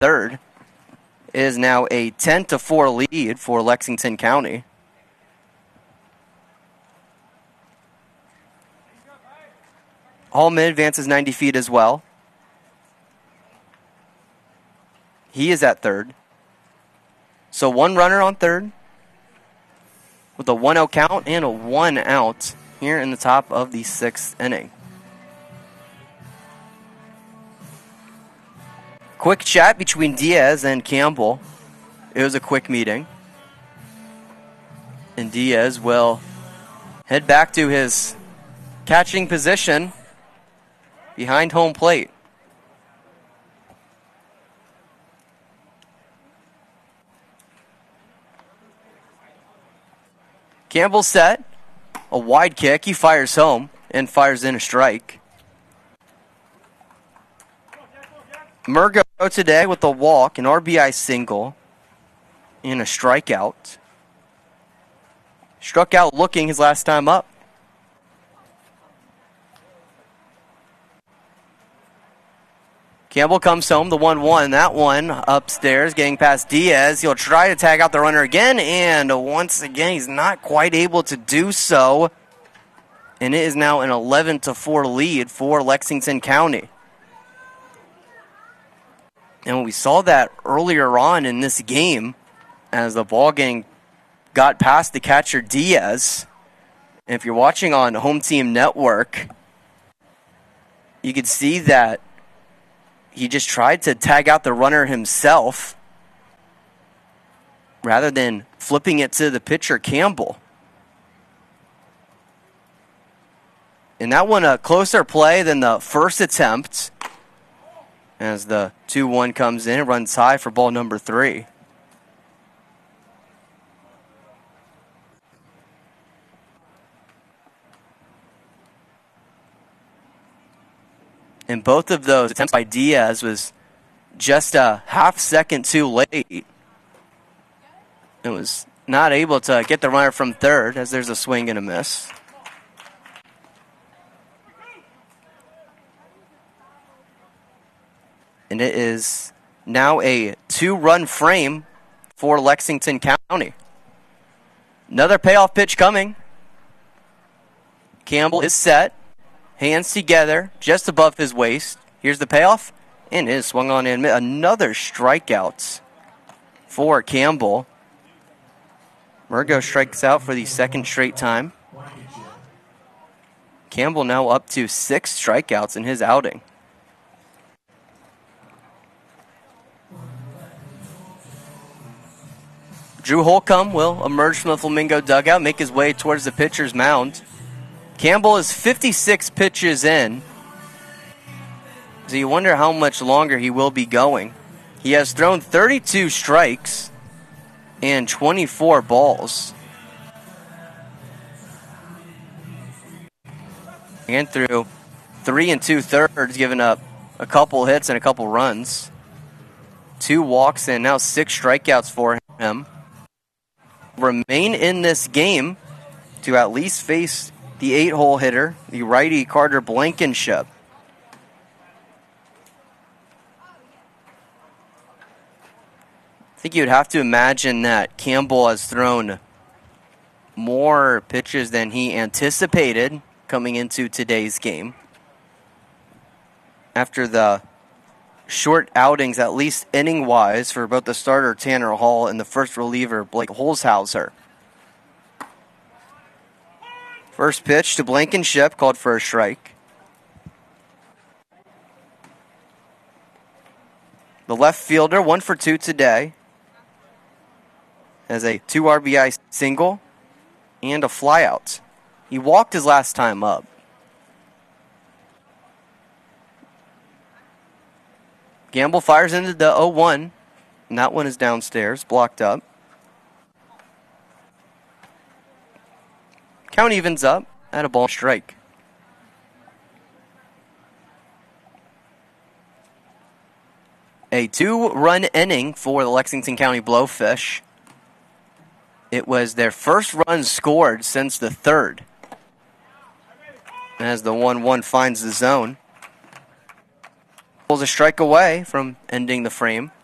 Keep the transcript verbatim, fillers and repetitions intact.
third. It is now a ten to four lead for Lexington County. Hallman advances ninety feet as well. He is at third. So one runner on third with a one oh count and a one out here in the top of the sixth inning. Quick chat between Diaz and Campbell. It was a quick meeting. And Diaz will head back to his catching position behind home plate. Campbell set. A wide kick. He fires home and fires in a strike. Murgo today with a walk, an R B I single, and a strikeout. Struck out looking his last time up. Campbell comes home, the one one. That one upstairs, getting past Diaz. He'll try to tag out the runner again, and once again, he's not quite able to do so. And it is now an eleven to four lead for Lexington County. And we saw that earlier on in this game as the ball gang got past the catcher Diaz. And if you're watching on Home Team Network, you could see that he just tried to tag out the runner himself rather than flipping it to the pitcher, Campbell. And that one a closer play than the first attempt as the two one comes in and runs high for ball number three. And both of those attempts by Diaz was just a half second too late. It was not able to get the runner from third as there's a swing and a miss. And it is now a two-run frame for Lexington County. Another payoff pitch coming. Campbell is set. Hands together, just above his waist. Here's the payoff. And it is swung on in. Another strikeout for Campbell. Murgo strikes out for the second straight time. Campbell now up to six strikeouts in his outing. Drew Holcomb will emerge from the Flamingo dugout, make his way towards the pitcher's mound. Campbell is fifty-six pitches in, so you wonder how much longer he will be going. He has thrown thirty-two strikes and twenty-four balls. And through three and two-thirds, giving up a couple hits and a couple runs. Two walks and now six strikeouts for him. Remain in this game to at least face the eight-hole hitter, the righty Carter Blankenship. I think you'd have to imagine that Campbell has thrown more pitches than he anticipated coming into today's game. After the short outings, at least inning-wise, for both the starter Tanner Hall and the first reliever Blake Holzhauser. First pitch to Blankenship, called for a strike. The left fielder, one for two today, has a two R B I single and a flyout. He walked his last time up. Gamble fires into the oh one, and that one is downstairs, blocked up. Count evens up at a ball strike. A two-run inning for the Lexington County Blowfish. It was their first run scored since the third. As the one one finds the zone. Pulls a strike away from ending the frame.